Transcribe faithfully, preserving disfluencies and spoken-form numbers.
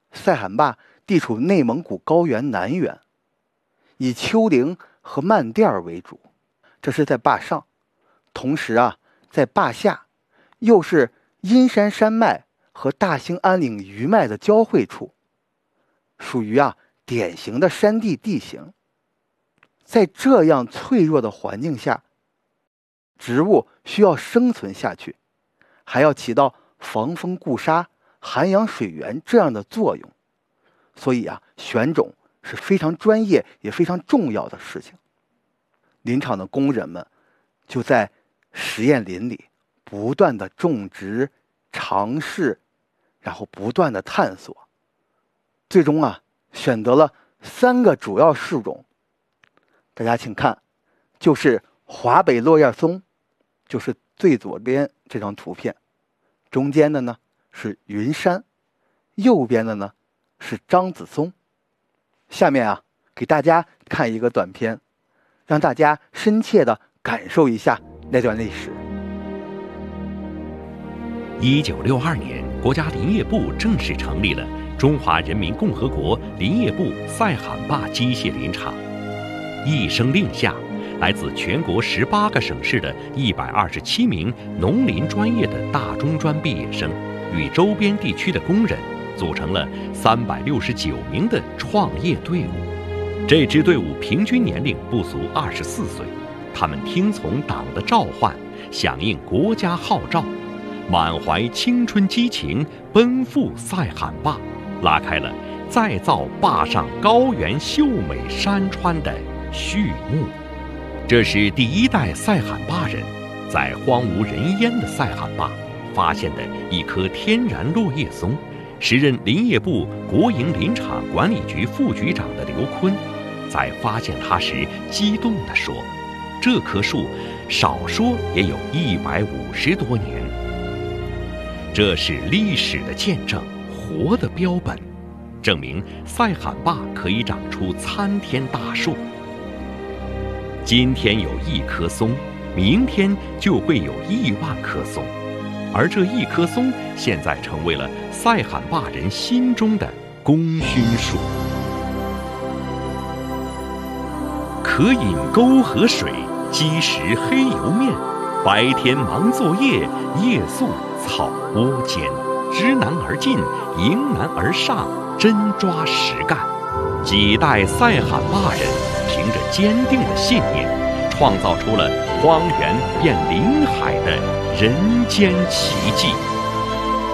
塞罕坝地处内蒙古高原南缘，以丘陵和漫甸为主，这是在坝上。同时啊，在坝下又是阴山山脉和大兴安岭余脉的交汇处，属于啊典型的山地地形。在这样脆弱的环境下，植物需要生存下去，还要起到防风固沙、涵养水源这样的作用。所以啊，选种是非常专业也非常重要的事情。林场的工人们就在实验林里不断的种植、尝试，然后不断的探索，最终啊选择了三个主要树种。大家请看，就是华北落叶松，就是最左边这张图片，中间的呢是云杉，右边的呢是樟子松。下面啊，给大家看一个短片，让大家深切地感受一下那段历史。 一九六二年，国家林业部正式成立了中华人民共和国林业部塞罕坝机械林场。一声令下，来自全国十八个省市的一百二十七名农林专业的大中专毕业生，与周边地区的工人组成了三百六十九名的创业队伍。这支队伍平均年龄不足二十四岁，他们听从党的召唤，响应国家号召，满怀青春激情，奔赴塞罕坝，拉开了再造坝上高原秀美山川的序幕。这是第一代塞罕坝人在荒无人烟的塞罕坝发现的一棵天然落叶松。时任林业部国营林场管理局副局长的刘坤，在发现它时激动地说：“这棵树少说也有一百五十多年。”这是历史的见证，活的标本，证明塞罕坝可以长出参天大树。今天有一棵松，明天就会有亿万棵松，而这一棵松现在成为了塞罕坝人心中的功勋树。可饮沟河水，积食黑油面。白天忙作业，夜宿草窝间。知难而进，迎难而上，真抓实干。几代塞罕坝人凭着坚定的信念，创造出了荒原变林海的人间奇迹。